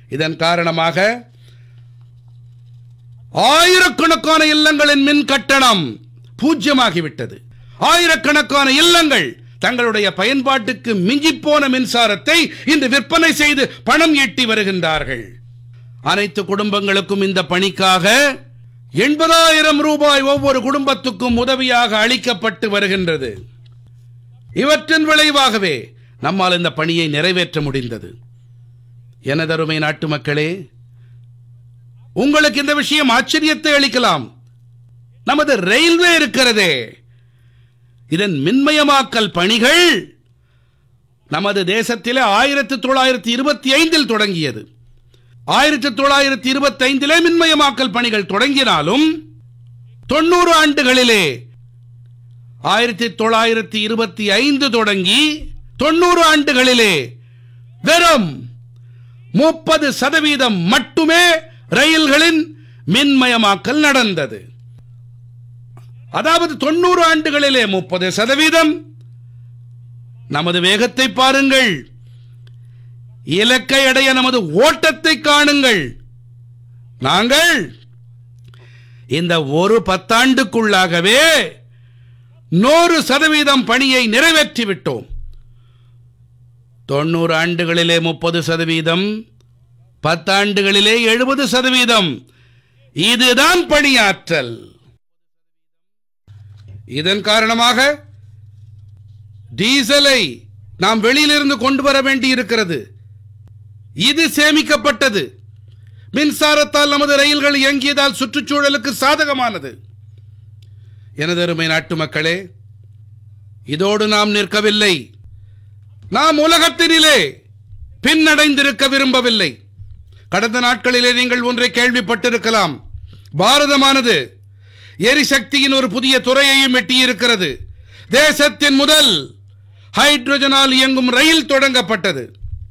இதன் காரணமாக ஆயிரக்கணக்கான இல்லங்களின் மின் கட்டணம் பூஜ்யமாகிவிட்டது. ஆயிரக்கணக்கான இல்லங்கள் தங்களுடைய பயன்பாட்டுக்கு மிஞ்சிப்போன மின்சாரத்தை இன்று விற்பனை செய்து பணம் ஈட்டி வருகின்றார்கள். அனைத்து குடும்பங்களுக்கும் இந்த பணிக்காக 80,000 ரூபாய் ஒவ்வொரு குடும்பத்துக்கும் உதவியாக அளிக்கப்பட்டு வருகின்றது. இவற்றின் விளைவாகவே நம்மால் இந்த பணியை நிறைவேற்ற முடிந்தது. எனதருமை நாட்டு மக்களே, உங்களுக்கு இந்த விஷயம் ஆச்சரியத்தை அளிக்கலாம். நமது ரயில்வே இருக்கிறதே, இதன் மின்மயமாக்கல் பணிகள் நமது தேசத்திலே 1925 தொடங்கியது. 1925 மின்மயமாக்கல் பணிகள் தொடங்கினாலும் 90 ஆண்டுகளிலே 1925 தொடங்கி 90 ஆண்டுகளிலே வெறும் 30% மட்டுமே ரயில்களின் மின்மயமாக்கல் நடந்தது. அதாவது 90 ஆண்டுகளிலே 30%. நமது வேகத்தை பாருங்கள், இலக்கை அடைய நமது ஓட்டத்தை காணுங்கள். நாங்கள் இந்த ஒரு பத்தாண்டுக்குள்ளாகவே 100% பணியை நிறைவேற்றிவிட்டோம். 90 ஆண்டுகளிலே 30%, 10 ஆண்டுகளிலே 70%. இதுதான் பணியாற்றல். இதன் காரணமாக டீசலை நாம் வெளியிலிருந்து கொண்டு வர வேண்டி இருக்கிறது. இது சேமிக்கப்பட்டது. மின்சாரத்தால் நமது ரயில்கள் இயங்கியதால் சுற்றுச்சூழலுக்கு சாதகமானது. எனதருமை நாட்டு மக்களே, இதோடு நாம் நிற்கவில்லை. நாம் உலகத்தினிலே பின்னடைந்திருக்க விரும்பவில்லை. கடந்த நாட்களிலே நீங்கள் ஒன்றை கேள்விப்பட்டிருக்கலாம். பாரதமானது எரிசக்தியின் ஒரு புதிய துறையையும் எட்டியிருக்கிறது. தேசத்தின் முதல் ஹைட்ரஜனால் இயங்கும் ரயில் தொடங்கப்பட்டது.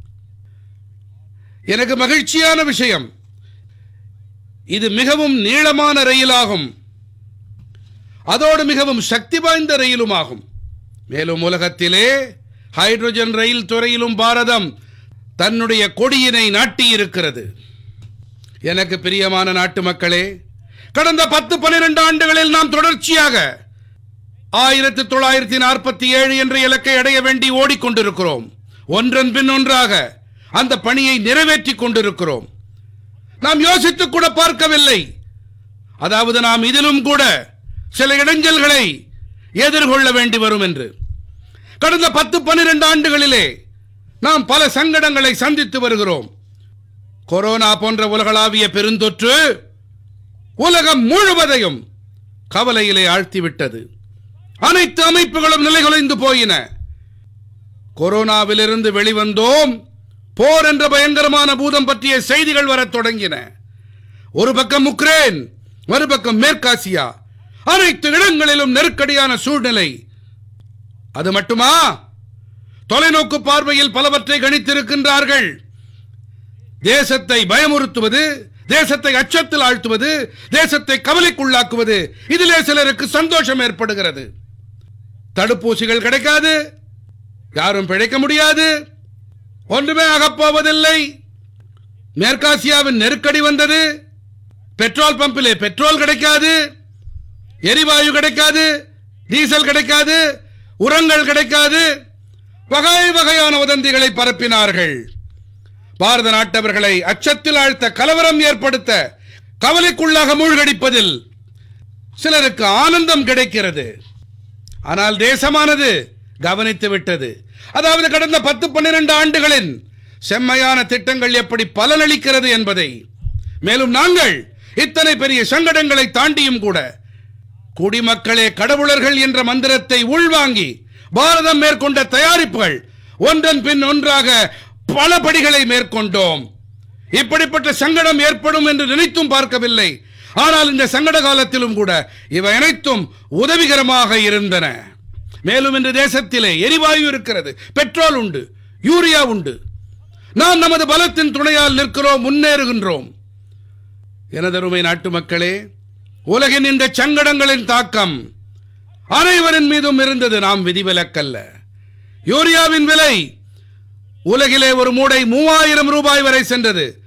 எனக்கு மகிழ்ச்சியான விஷயம், இது மிகவும் நீளமான ரயிலாகும். அதோடு மிகவும் சக்தி வாய்ந்த ரயிலுமாகும். மேலும் உலகத்திலே ஹைட்ரஜன் ரயில் துறையிலும் பாரதம் தன்னுடைய கொடியினை நாட்டியிருக்கிறது. எனக்கு பிரியமான நாட்டு மக்களே, கடந்த 10-12 ஆண்டுகளில் நாம் தொடர்ச்சியாக 1947 என்ற இலக்கை அடைய வேண்டி ஓடிக்கொண்டிருக்கிறோம். ஒன்றன் பின் ஒன்றாக அந்த பணியை நிறைவேற்றிக் கொண்டிருக்கிறோம். நாம் யோசித்து கூட பார்க்கவில்லை. அதாவது நாம் இதிலும் கூட சில இடைஞ்சல்களை எதிர்கொள்ள வேண்டி வரும் என்று. கடந்த 10-12 ஆண்டுகளிலே நாம் பல சங்கடங்களை சந்தித்து வருகிறோம். கொரோனா போன்ற உலகளாவிய பெருந்தொற்று உலகம் முழுவதையும் கவலையிலே ஆழ்த்திவிட்டது. அனைத்து அமைப்புகளும் நிலைகுலைந்து போயின. கொரோனாவிலிருந்து வெளிவந்தோம். போர் என்ற பயங்கரமான பூதம் பற்றிய செய்திகள் வரத் தொடங்கின. ஒரு பக்கம் உக்ரைன், மறுபக்கம் மேற்காசியா, அனைத்து இடங்களிலும் நெருக்கடியான சூழ்நிலை. அது மட்டுமா, தொலைநோக்கு பார்வையில் பலவற்றை கணித்திருக்கின்றார்கள். தேசத்தை பயமுறுத்துவது, தேசத்தை அச்சத்தில் ஆழ்த்துவது, தேசத்தை கவலைக்குள்ளாக்குவது, இதிலே சிலருக்கு சந்தோஷம் ஏற்படுகிறது. தடுப்பூசிகள் கிடைக்காது, யாரும் பிழைக்க முடியாது, ஒன்றுமே ஆகப்போவதில்லை. மேற்காசியாவின் நெருக்கடி வந்தது. பெட்ரோல் பம்பிலே பெட்ரோல் கிடைக்காது, எரிவாயு கிடைக்காது, டீசல் கிடைக்காது, உரங்கள் கிடைக்காது, வகை வகையான வதந்திகளை பரப்பினார்கள். பாரத நாட்டவர்களை அச்சத்தில் ஆழ்த்த, கலவரம் ஏற்படுத்த, கவலைக்குள்ளாக மூழ்கடிப்பதில் சிலருக்கு ஆனந்தம் கிடைக்கிறது. ஆனால் தேசமானது கவனித்து விட்டது. அதாவது கடந்த 10-12 ஆண்டுகளின் செம்மையான திட்டங்கள் எப்படி பலனளிக்கிறது என்பதை. மேலும் நாங்கள் இத்தனை பெரிய சங்கடங்களை தாண்டியும் கூட குடிமக்களே கடவுளர்கள் என்ற மந்திரத்தை உள்வாங்கி பாரதம் மேற்கொண்ட தயாரிப்புகள் ஒன்றன் பின் ஒன்றாக பல படிகளை மேற்கொண்டோம். இப்படிப்பட்ட சங்கடம் ஏற்படும் என்று நினைத்தும் பார்க்கவில்லை. ஆனால் இந்த சங்கட காலத்திலும் கூட இவை அனைத்தும் உதவிகரமாக இருந்தன. மேலும் இந்த தேசத்திலே எரிவாயு இருக்கிறது, பெட்ரோல் உண்டு, யூரியா உண்டு. நாம் நமது பலத்தின் துணையால் நிற்கிறோம், முன்னேறுகின்றோம். எனதருமை நாட்டு மக்களே, உலகின் இந்த சங்கடங்களின் தாக்கம் அனைவரின் மீதும் இருந்தது. நாம் விதிவிலக்கல்ல. யூரியாவின் விலை உலகிலே ஒரு மூடை 3000 ரூபாய் வரை சென்றது.